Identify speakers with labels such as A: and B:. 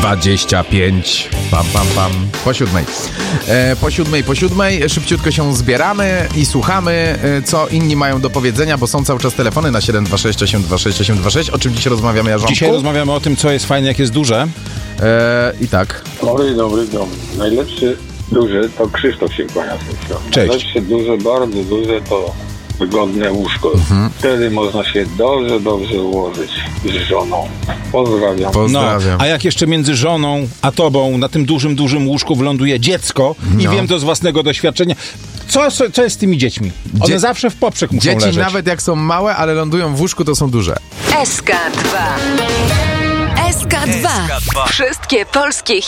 A: 25. Pam, pam, pam. Po siódmej. Szybciutko się zbieramy i słuchamy, co inni mają do powiedzenia, bo są cały czas telefony na 726 826 826. O czym dzisiaj rozmawiamy, Jarząbku?
B: Dzisiaj rozmawiamy o tym, co jest fajne, jak jest duże.
A: I tak.
C: Dobry. Najlepszy duży to Krzysztof się kłania.
B: Cześć.
C: Najlepsze duże, bardzo duże to wygodne łóżko. Wtedy można się dobrze ułożyć z żoną. Pozdrawiam.
B: No, a jak jeszcze między żoną a tobą na tym dużym łóżku wyląduje dziecko i wiem to z własnego doświadczenia. Co jest z tymi dziećmi? One zawsze w poprzek muszą leżeć.
A: Dzieci nawet jak są małe, ale lądują w łóżku, to są duże.
D: SK2. Wszystkie polskie